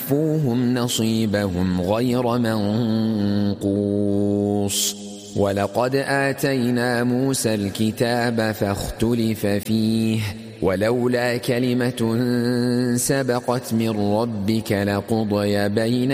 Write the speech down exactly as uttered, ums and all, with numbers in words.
وَأَوْفُوهُمْ نَصِيبَهُمْ غَيْرَ مَنقُوصٍ وَلَقَدْ آتَيْنَا مُوسَى الْكِتَابَ فَاخْتُلِفَ فِيهِ وَلَوْلَا كَلِمَةٌ سَبَقَتْ مِنْ رَبِّكَ لَقُضِيَ بَيْنَهُمْ